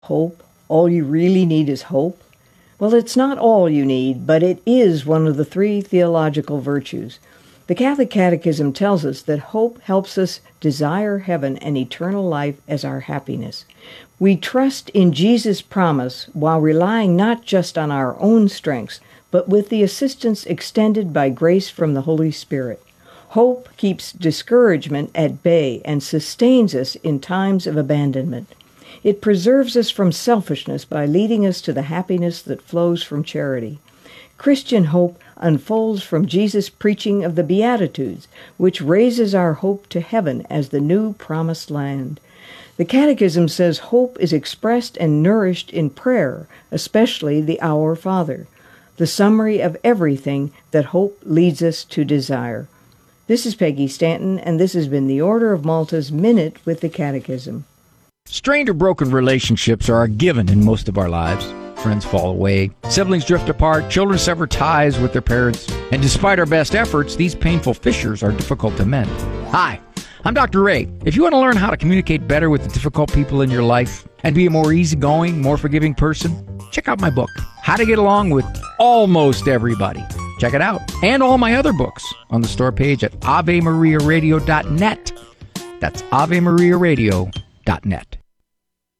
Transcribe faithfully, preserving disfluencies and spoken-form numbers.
Hope? All you really need is hope? Well, it's not all you need, but it is one of the three theological virtues. The Catholic Catechism tells us that hope helps us desire heaven and eternal life as our happiness. We trust in Jesus' promise while relying not just on our own strengths, but with the assistance extended by grace from the Holy Spirit. Hope keeps discouragement at bay and sustains us in times of abandonment. It preserves us from selfishness by leading us to the happiness that flows from charity. Christian hope unfolds from Jesus' preaching of the Beatitudes, which raises our hope to heaven as the new promised land. The Catechism says hope is expressed and nourished in prayer, especially the Our Father, the summary of everything that hope leads us to desire. This is Peggy Stanton, and this has been the Order of Malta's Minute with the Catechism. Strained or broken relationships are a given in most of our lives. Friends fall away, siblings drift apart, children sever ties with their parents, and despite our best efforts, these painful fissures are difficult to mend. Hi, I'm Doctor Ray. If you want to learn how to communicate better with the difficult people in your life and be a more easygoing, more forgiving person, check out my book, How to Get Along with Almost Everybody. Check it out, and all my other books on the store page at ave maria radio dot net. That's ave maria radio dot net.